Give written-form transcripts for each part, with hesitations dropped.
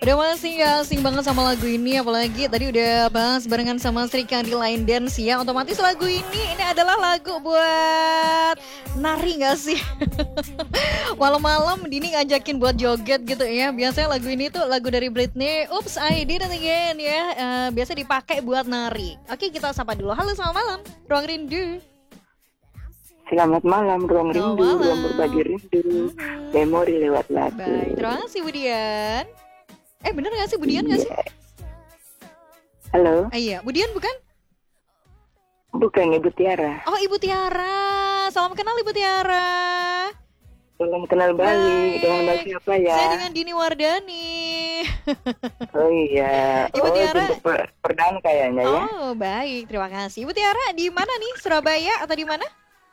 Udah masih gak asing banget sama lagu ini, apalagi tadi udah bahas barengan sama Sri Kandi Line Dance ya. Otomatis lagu ini adalah lagu buat nari gak sih? Malam-malam Dini ngajakin buat joget gitu ya. Biasanya lagu ini tuh lagu dari Britney, Oops I Did It Again ya. Biasa dipakai buat nari. Oke, kita sapa dulu. Halo, selamat malam, Ruang Rindu. Selamat malam, Ruang Rindu, ruang berbagi rindu, memori lewat lagu. Baik, terima kasih Budian. Bener gak sih Budian gak sih? Halo? Iya, Budian bukan? Bukan, Ibu Tiara. Oh, Ibu Tiara. Salam kenal Ibu Tiara. Salam kenal balik. Dengan Mbak siapa ya? Saya dengan Dini Wardani. Oh iya. Ibu Tiara. Perdana kayaknya ya. Oh, baik. Terima kasih. Ibu Tiara di mana nih? Surabaya atau di mana?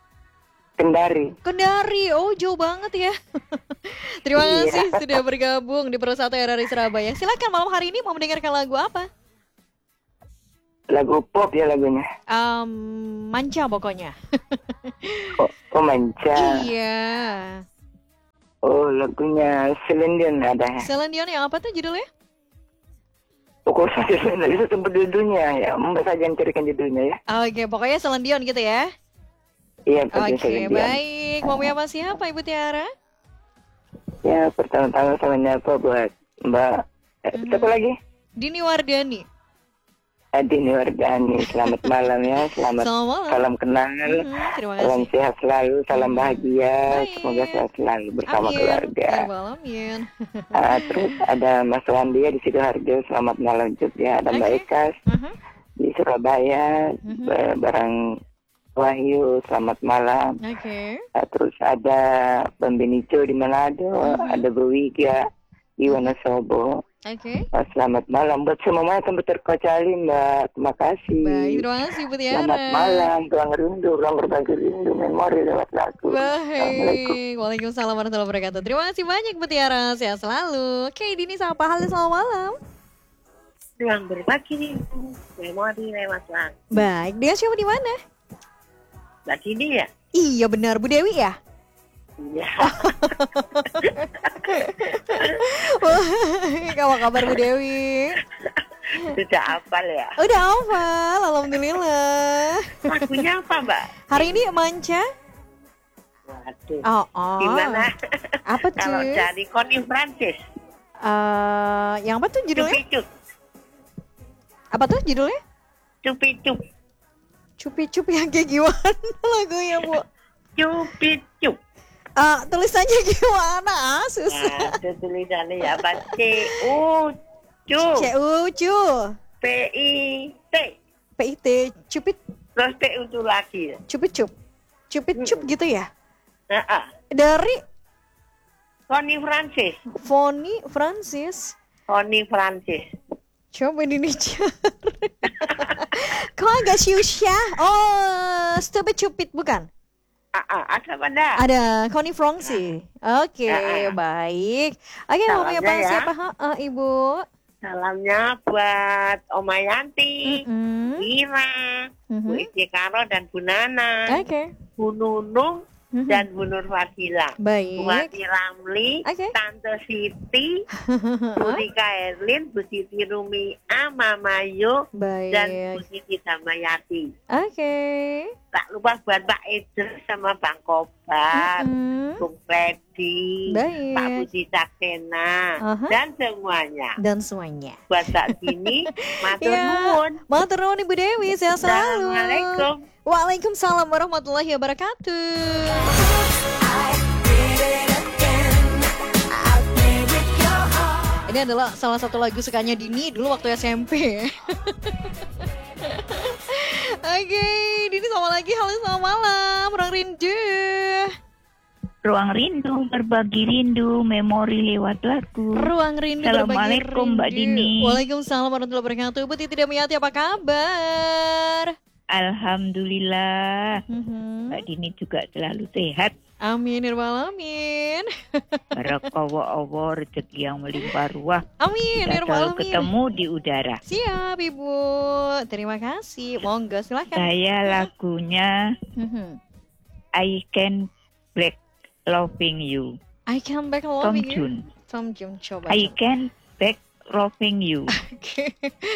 Kendari, oh jauh banget ya. Terima kasih sudah bergabung di Persatu RRI Surabaya. Silakan, malam hari ini mau mendengarkan lagu apa? Lagu pop ya lagunya. Manca pokoknya. Oh manca. Iya. Oh lagunya Celine Dion ada. Celine Dion yang apa tuh judulnya? Pokoknya saya nggak bisa tempat judulnya ya. Mbak saja yang carikan judulnya ya. Oke, pokoknya Celine Dion gitu ya. Iya, Oke, baik. Mau apa siapa Ibu Tiara? Ya, pertama-tama sama nyapa buat Mbak. Siapa lagi? Dini Wardani. Dini Wardani. Selamat malam ya. Selamat malam. Salam kenal. Terima kasih. Salam sehat selalu. Salam bahagia. Semoga sehat selalu bersama keluarga. Amin. Terus ada Mas Wandi di Sidoarjo. Selamat malam juga. Ada Mbak Ekas di Surabaya. Barang Wahyu, selamat malam. Terus ada Bang Benico di Manado, ada Bu Wiga di Wonosobo. Selamat malam buat semuanya tempat terkocali Mbak. Terima kasih. Baik, terima kasih Bu Tiara. Selamat malam, ruang rindu, ruang berbagi rindu, memori lewat lagu. Baik, waalaikumsalam warahmatullahi wabarakatuh. Terima kasih banyak Bu Tiara, sehat selalu. Oke, Dini sapa, halo selamat malam. Ruang berbagi rindu, memori lewat lagu. Baik, dia siapa di mana? Mbak Dini ya? Iya benar, Bu Dewi ya? Iya. Apa kabar Bu Dewi? Sudah hafal ya? Udah hafal, alhamdulillah. Lagunya apa Mbak? Hari ini Manca? Waduh. Gimana? Apa tuh? Kalau dari Connie Francis. Yang apa tuh judulnya? Cupi-cup. Apa tuh judulnya? Cupi-cup. Cupi-cup yang kayak gimana lagunya Bu? Cupi-cup. Tulisannya gimana? Susah. Nah, tulisannya ya apa? C-U-C. P-I-T. P-I-T. Cupit. Terus T itu lagi. Cupit-cup. Cupit-cup gitu ya? Dari? Connie Francis. Connie Francis. Coba Dini cari. Kok agak susah? Oh, Stupid Cupid bukan? Ada pada. Ada Connie Francis. Oke, baik. Oke, mau apa siapa? Ibu. Salamnya buat Oma Yanti, Mira, Bu Ije Karo dan Bu Nana, Bu Nunung dan Bu Nur Fadila. Baik. Bu Ati Ramli, Tante Siti, Bu Rika Erlin, Bu Siti Rumia, Mama Yu, dan Bu Siti Damayati. Tak lupa buat Pak Idris sama Bang Kobar, Bung Freddy, Pak Budi Sakena, dan semuanya. Buat Mbak Dini, matur nuwun. Matur nuwun Ibu Dewi, sehat selalu. Assalamualaikum. Waalaikumsalam warahmatullahi wabarakatuh. Ini adalah salah satu lagu sukanya Dini dulu waktu SMP. Oke, Dini sama lagi. Halo selamat malam, Ruang Rindu. Ruang rindu, berbagi rindu, memori lewat lagu. Ruang rindu, Assalamualaikum Mbak Dini. Waalaikumsalam warahmatullahi wabarakatuh. Bu Titi Damiati, apa kabar? Alhamdulillah. Mbak Dini juga selalu sehat. Amin ya rabbal alamin. Barakallah Allah, rezeki yang melimpah ruah. Amin ya rabbal alamin. Ketemu di udara. Siap Ibu. Terima kasih. Monggo silakan. Saya lagunya I Can Back Loving You. I Can Back Loving You. Tom June. Tom June, coba. I Can Back loving you. Oke.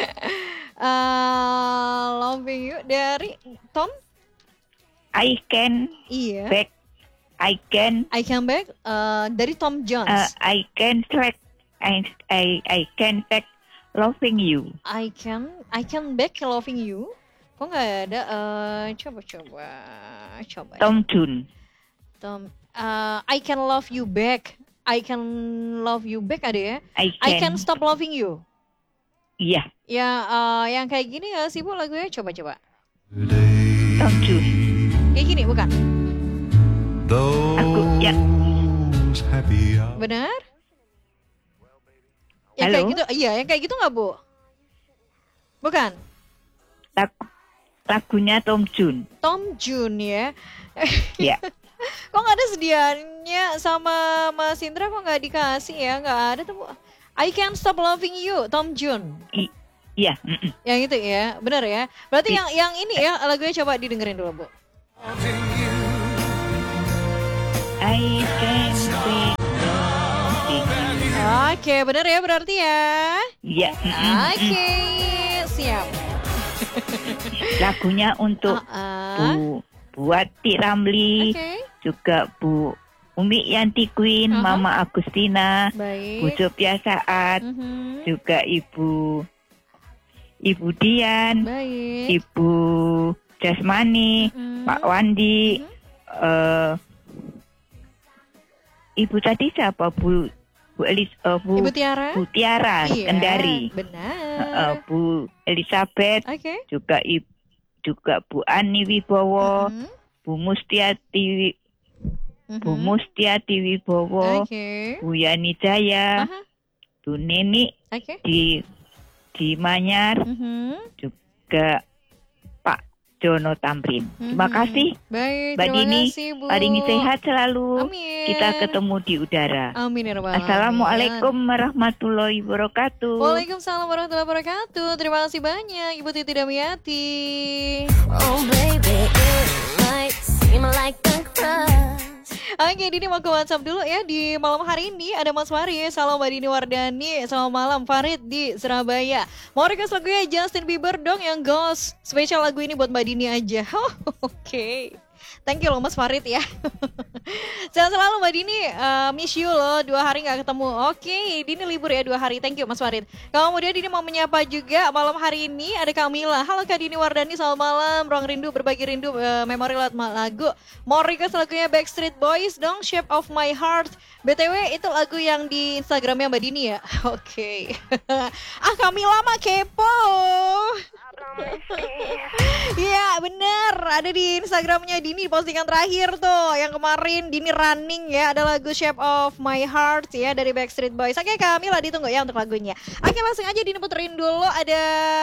Loving you dari Tom. I can back. I can back dari Tom Jones. I can back. I can back loving you. I can back loving you. Kok nggak ada? Coba. Tom Jones. I can love you back. I can love you back ada ya? I can stop loving you. Iya. Ya, yang kayak gini ya sih Bu lagunya, coba. Tom Jones. Kayak gini bukan? Aku ya. Benar? Yang Halo? kayak gitu, iya, yang kayak gitu nggak Bu? Bukan? Lagunya Tom Jones. Tom Jones ya? Ya. Kok nggak ada sediannya sama Mas Indra, kok nggak dikasih ya? Nggak ada tuh Bu. I Can't Stop Loving You, Tom Jones. Iya. Yang itu ya, benar ya. Berarti yang ini ya lagunya coba didengerin dulu Bu. I can say Oke, benar ya berarti ya. Iya. Oke, siap. Lagunya untuk Bu Ati Ramli, juga Bu Umi Yanti Queen, Mama Agustina, Bu Sophia Saat, juga Ibu Dian, Ibu Jasmani, Pak Wandi, Ibu tadi siapa? Bu Ibu Tiara, iya, Kendari, benar. Bu Elizabeth, juga Bu Ani Wibowo, Bu Mustiati Wibowo, Bu Yani Jaya, Bu Neni di Manyar, juga Pak Jono Tamrin. Terima kasih. Baik, Mbak Dini, Bu. paling sehat selalu. Amin. Kita ketemu di udara. Amin ya rabbal alamin. Assalamualaikum warahmatullahi wabarakatuh. Waalaikumsalam warahmatullahi wabarakatuh. Terima kasih banyak Ibu Titi Damiati. Oh baby, it might seem like a crush. Oke, Dini mau ke WhatsApp dulu ya. Di malam hari ini ada Mas Farid. Salam Mbak Dini Wardani. Selamat malam Farid di Surabaya. Mau request lagunya Justin Bieber dong yang Ghost. Spesial lagu ini buat Mbak Dini aja. Oke. Thank you loh Mas Farid ya. Sehat selalu Mbak Dini, miss you loh, 2 hari gak ketemu. Oke, Dini libur ya 2 hari, thank you Mas Farid. Kemudian Dini mau menyapa juga malam hari ini ada Kamila. Halo Kak Dini Wardani, selamat malam. Ruang rindu, berbagi rindu, memori lewat lagu. Mau request lagunya Backstreet Boys dong, Shape of My Heart. BTW itu lagu yang di Instagramnya Mbak Dini ya. Oke. Kamila mah kepo. Iya bener, ada di Instagramnya Dini postingan terakhir tuh yang kemarin Dini running ya, ada lagu Shape of My Heart ya dari Backstreet Boys. Oke Kamila ditunggu ya untuk lagunya. Oke langsung aja Dini puterin dulu ada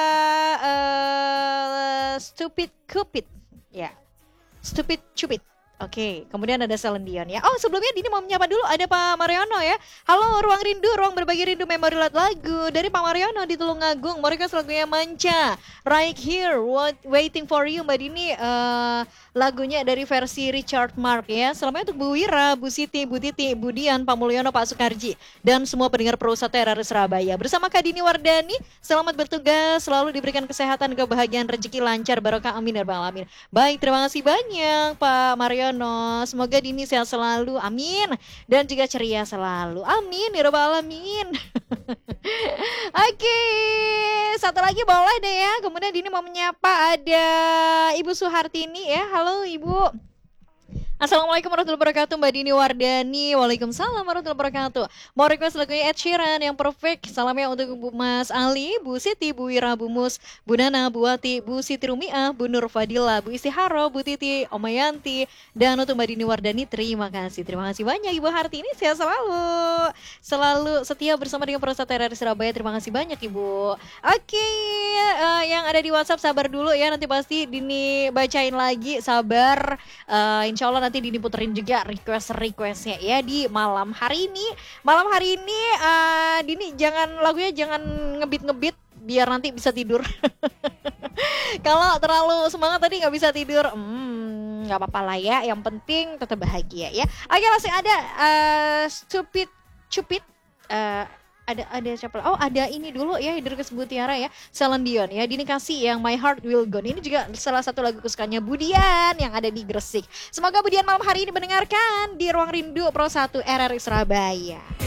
Stupid Cupid ya, Stupid Cupid. Oke, kemudian ada Celine Dion ya. Oh sebelumnya Dini mau menyapa dulu ada Pak Mariono ya. Halo Ruang Rindu, ruang berbagi rindu memori lagu dari Pak Mariono di Tulungagung. Mau request lagunya Manca, Right Here, Waiting for You Mbak Dini. Lagunya dari versi Richard Mark ya. Selamat untuk Bu Wira, Bu Siti, Bu Titi, Bu Dian, Pak Mulyono, Pak Sukarji dan semua pendengar Perusahaan TRRI Surabaya. Bersama Kak Dini Wardani, selamat bertugas, selalu diberikan kesehatan, kebahagiaan, rezeki lancar, barokah, amin ya rabbal alamin. Baik, terima kasih banyak Pak Mariono. Semoga Dini sehat selalu, amin. Dan juga ceria selalu, amin ya rabbal alamin. Oke, satu lagi boleh deh ya. Kemudian Dini mau menyapa ada Ibu Suhartini ya. Halo Ibu. Assalamualaikum warahmatullahi wabarakatuh Mbak Dini Wardani. Waalaikumsalam warahmatullahi wabarakatuh. Mau request lagunya Ed Sheeran yang perfect. Salamnya untuk Bu Mas Ali, Bu Siti, Bu Wira, Bu Mus, Bu Nana, Bu Wati, Bu Siti Rumiah, Bu Nur Fadila, Bu Istiharo, Bu Titi, Oma Yanti. Dan untuk Mbak Dini Wardani terima kasih. Terima kasih banyak Ibu Harti ini, sehat selalu. Selalu setia bersama dengan Perusahaan TRRI Surabaya. Terima kasih banyak Ibu. Oke, yang ada di WhatsApp sabar dulu ya. Nanti pasti Dini bacain lagi, sabar. Insya Allah nanti Dini puterin juga request-requestnya ya di malam hari ini. Malam hari ini Dini lagunya jangan ngebit-ngebit biar nanti bisa tidur. Kalau terlalu semangat tadi nggak bisa tidur, nggak apa-apa lah ya. Yang penting tetap bahagia ya. Oke langsung ada Stupid Cupid. ada siapa? Oh, ada ini dulu ya, Idris Mutiara ya, Celine Dion ya, Dini Kasih yang My Heart Will Go. Ini juga salah satu lagu kesukaannya Budian yang ada di Gresik. Semoga Budian malam hari ini mendengarkan di Ruang Rindu Pro 1 RRI Surabaya.